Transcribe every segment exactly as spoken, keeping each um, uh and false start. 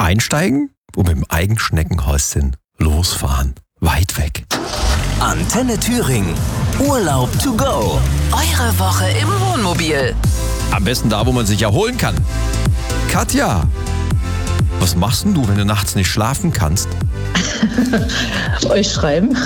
Einsteigen und mit dem Eigenschneckenhäuschen losfahren. Weit weg. Antenne Thüringen. Urlaub to go. Eure Woche im Wohnmobil. Am besten da, wo man sich erholen kann. Katja, was machst denn du, wenn du nachts nicht schlafen kannst? Euch schreiben.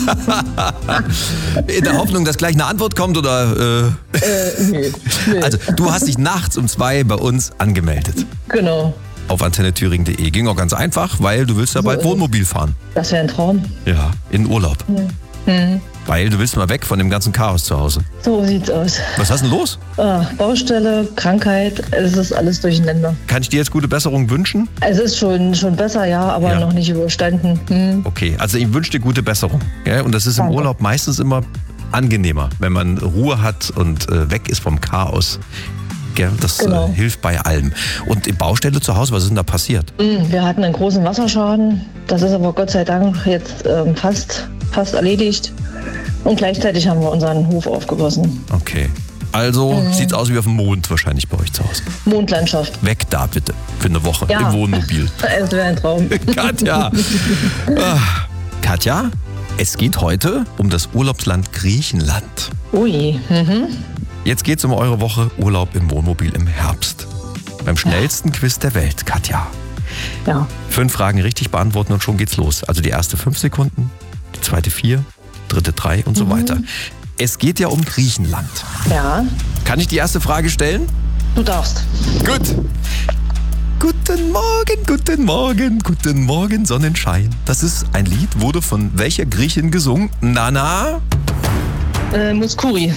In der Hoffnung, dass gleich eine Antwort kommt oder... Äh, äh, nee, nee. Also, du hast dich nachts um zwei bei uns angemeldet. Genau. Auf antenne thüringen punkt de. Ging auch ganz einfach, weil du willst ja So bald ist es. Wohnmobil fahren. Das wäre ein Traum. Ja, in Urlaub. Hm. Weil du willst mal weg von dem ganzen Chaos zu Hause. So sieht's aus. Was hast denn los? Ah, Baustelle, Krankheit, es ist alles durcheinander. Kann ich dir jetzt gute Besserung wünschen? Es ist schon, schon besser, ja, aber Ja. noch nicht überstanden. Hm. Okay, also ich wünsche dir gute Besserung. Ja, und das ist im Danke. Urlaub meistens immer angenehmer, wenn man Ruhe hat und äh, weg ist vom Chaos. Gell, das Genau. äh, hilft bei allem. Und die Baustelle zu Hause, was ist denn da passiert? Hm, Wir hatten einen großen Wasserschaden. Das ist aber Gott sei Dank jetzt ähm, fast, fast erledigt. Und gleichzeitig haben wir unseren Hof aufgegossen. Okay. Also Mhm. sieht's aus wie auf dem Mond wahrscheinlich bei euch zu Hause. Mondlandschaft. Weg da bitte, für eine Woche Ja. im Wohnmobil. Es wäre ein Traum. Katja. Ah, Katja, es geht heute um das Urlaubsland Griechenland. Ui. Mhm. Jetzt geht's um eure Woche Urlaub im Wohnmobil im Herbst. Beim schnellsten Quiz der Welt, Katja. Ja. Fünf Fragen richtig beantworten und schon geht's los. Also die erste fünf Sekunden, die zweite vier, dritte drei und so weiter. Es geht ja um Griechenland. Ja. Kann ich die erste Frage stellen? Du darfst. Gut. Guten Morgen, guten Morgen, guten Morgen, Sonnenschein. Das ist ein Lied, wurde von welcher Griechin gesungen? Nana? Äh, Muskuri.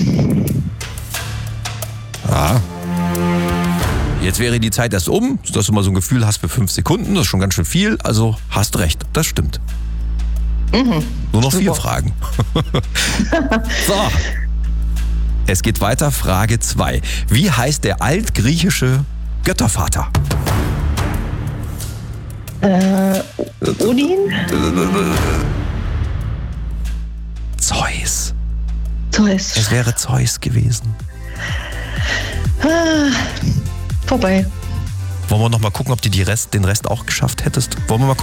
Ja. Jetzt wäre die Zeit erst um, dass du mal so ein Gefühl hast für fünf Sekunden. Das ist schon ganz schön viel, also hast recht, das stimmt. Mhm. Nur noch vier Super. Fragen. So. Es geht weiter, Frage zwei. Wie heißt der altgriechische Göttervater? Äh, Odin? Zeus. Zeus. Es wäre Zeus gewesen. Ah, vorbei. Wollen wir noch mal gucken, ob du die Rest, den Rest auch geschafft hättest? Wollen wir mal gucken?